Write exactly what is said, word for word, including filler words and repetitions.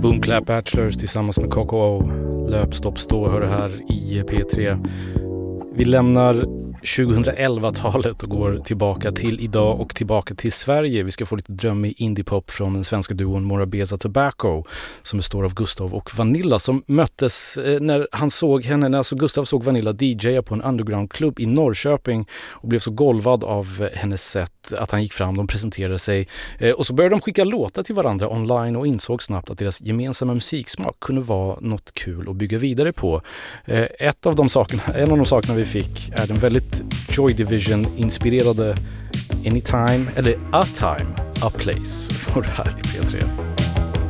Boom Clap Bachelors tillsammans med K K O. Löpstopp stå hör det här i P tre. Vi lämnar tjugoelva-talet och går tillbaka till idag och tillbaka till Sverige. Vi ska få lite drömmig indiepop från den svenska duon Morabeza Tobacco som består av Gustav och Vanilla som möttes när han såg henne, när alltså Gustav såg Vanilla D J:a på en undergroundklubb i Norrköping och blev så golvad av hennes sätt att han gick fram, de presenterade sig och så började de skicka låtar till varandra online och insåg snabbt att deras gemensamma musiksmak kunde vara något kul att bygga vidare på. Ett av de sakerna, en av de sakerna vi fick är den väldigt Joy Division-inspirerade Anytime, eller A Time, A Place, för det här i P tre.